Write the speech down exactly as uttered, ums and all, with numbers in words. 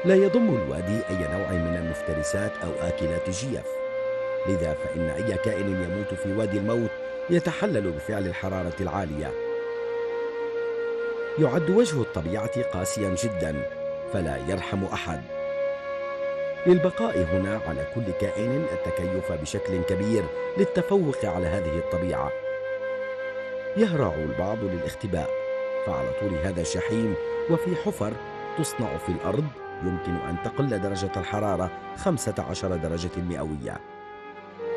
لا يضم الوادي أي نوع من المفترسات أو آكلات الجيف، لذا فإن أي كائن يموت في وادي الموت يتحلل بفعل الحرارة العالية. يعد وجه الطبيعة قاسيا جدا، فلا يرحم أحد. للبقاء هنا على كل كائن التكيف بشكل كبير للتفوق على هذه الطبيعة. يهرع البعض للاختباء، فعلى طول هذا الجحيم وفي حفر تصنع في الأرض يمكن أن تقل درجة الحرارة خمسة عشر درجة مئوية.